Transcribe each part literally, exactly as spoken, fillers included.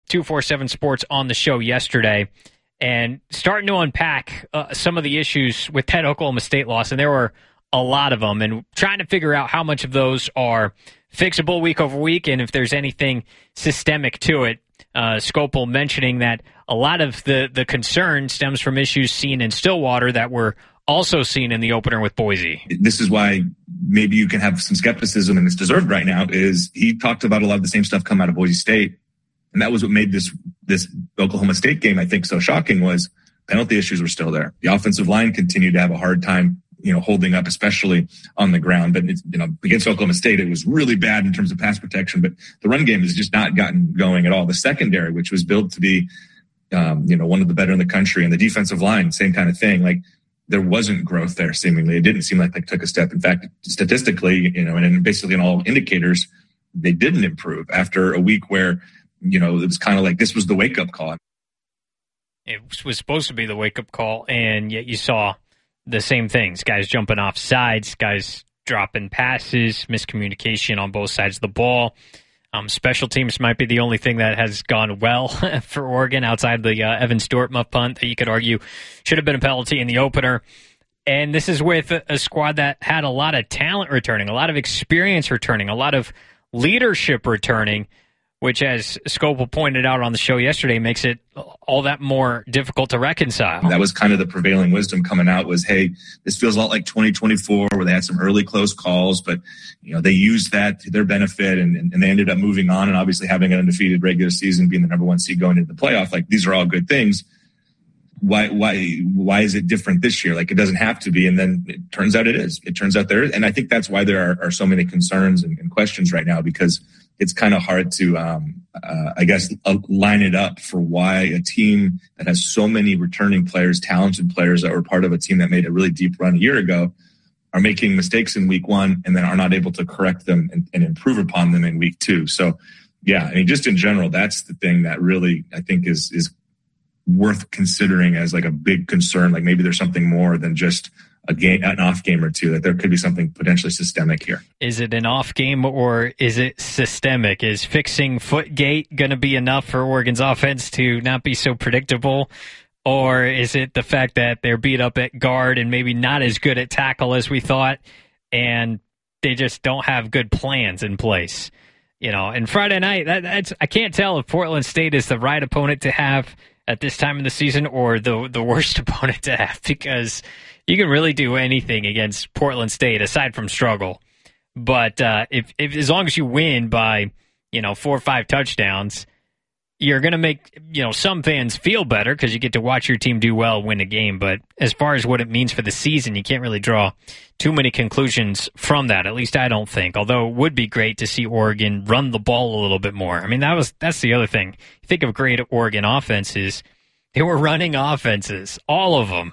two forty-seven Sports on the show yesterday and starting to unpack uh, some of the issues with that Oklahoma State loss, and there were a lot of them, and trying to figure out how much of those are fixable week over week and if there's anything systemic to it. Uh, Scopel mentioning that a lot of the, the concern stems from issues seen in Stillwater that were also seen in the opener with Boise. This is why maybe you can have some skepticism, and it's deserved right now, is he talked about a lot of the same stuff come out of Boise State. And that was what made this this Oklahoma State game, I think, so shocking, was penalty issues were still there. The offensive line continued to have a hard time, you know, holding up, especially on the ground. But, it's, you know, against Oklahoma State, it was really bad in terms of pass protection. But the run game has just not gotten going at all. The secondary, which was built to be, um, you know, one of the better in the country, and the defensive line, same kind of thing. Like, there wasn't growth there, seemingly. It didn't seem like they took a step. In fact, statistically, you know, and basically in all indicators, they didn't improve after a week where, you know, it was kind of like this was the wake-up call. It was supposed to be the wake-up call, and yet you saw the same things. Guys jumping off sides, guys dropping passes, miscommunication on both sides of the ball. Um, special teams might be the only thing that has gone well for Oregon outside the uh, Evan Stewart muff punt that you could argue should have been a penalty in the opener. And this is with a, a squad that had a lot of talent returning, a lot of experience returning, a lot of leadership returning, which, as Scopel pointed out on the show yesterday, makes it all that more difficult to reconcile. That was kind of the prevailing wisdom coming out, was, hey, this feels a lot like twenty twenty-four, where they had some early close calls, but, you know, they used that to their benefit, and, and they ended up moving on and obviously having an undefeated regular season, being the number one seed going into the playoff. Like, these are all good things. Why, why, why is it different this year? Like, it doesn't have to be. And then it turns out it is. It turns out there is. And I think that's why there are, are so many concerns and, and questions right now, because it's kind of hard to, um, uh, I guess, uh, line it up for why a team that has so many returning players, talented players that were part of a team that made a really deep run a year ago, are making mistakes in week one and then are not able to correct them and, and improve upon them in week two. So, yeah, I mean, just in general, that's the thing that really, I think, is is worth considering as like a big concern. Like, maybe there's something more than just a game, an off game or two, that there could be something potentially systemic here. Is it an off game or is it systemic? Is fixing Footgate going to be enough for Oregon's offense to not be so predictable? Or is it the fact that they're beat up at guard and maybe not as good at tackle as we thought, and they just don't have good plans in place? You know, and Friday night, that, that's I can't tell if Portland State is the right opponent to have at this time of the season or the the worst opponent to have, because you can really do anything against Portland State aside from struggle. But uh, if, if as long as you win by, you know, four or five touchdowns, you're going to make, you know, some fans feel better because you get to watch your team do well, win a game. But as far as what it means for the season, you can't really draw too many conclusions from that. At least I don't think. Although it would be great to see Oregon run the ball a little bit more. I mean, that was that's the other thing. You think of great Oregon offenses, they were running offenses, all of them.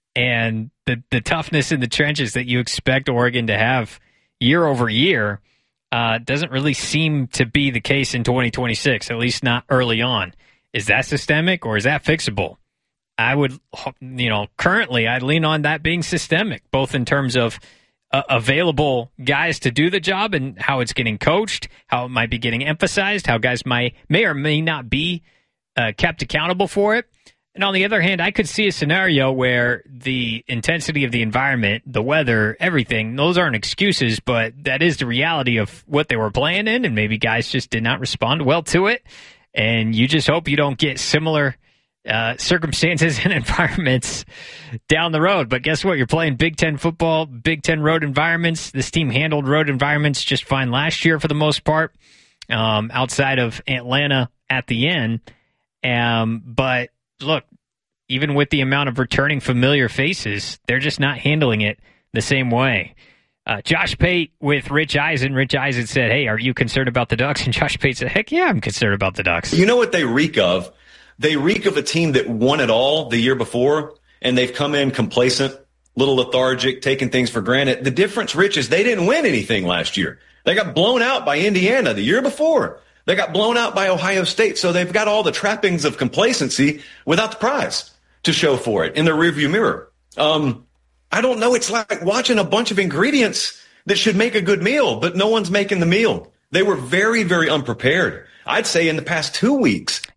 And the, the toughness in the trenches that you expect Oregon to have year over year uh, doesn't really seem to be the case in twenty twenty-six, at least not early on. Is that systemic or is that fixable? I would, you know, currently I'd lean on that being systemic, both in terms of uh, available guys to do the job and how it's getting coached, how it might be getting emphasized, how guys might, may or may not be uh, kept accountable for it. And on the other hand, I could see a scenario where the intensity of the environment, the weather, everything, those aren't excuses, but that is the reality of what they were playing in, and maybe guys just did not respond well to it. And you just hope you don't get similar uh, circumstances and environments down the road. But guess what? You're playing Big Ten football, Big Ten road environments. This team handled road environments just fine last year for the most part, um, outside of Atlanta at the end. Um, but look, even with the amount of returning familiar faces, they're just not handling it the same way. Uh, Josh Pate with Rich Eisen. Rich Eisen said, hey, are you concerned about the Ducks? And Josh Pate said, heck yeah, I'm concerned about the Ducks. You know what they reek of? They reek of a team that won it all the year before, and they've come in complacent, little lethargic, taking things for granted. The difference, Rich, is they didn't win anything last year. They got blown out by Indiana the year before. They got blown out by Ohio State, so they've got all the trappings of complacency without the prize to show for it in their rearview mirror. Um, I don't know. It's like watching a bunch of ingredients that should make a good meal, but no one's making the meal. They were very, very unprepared. I'd say in the past two weeks,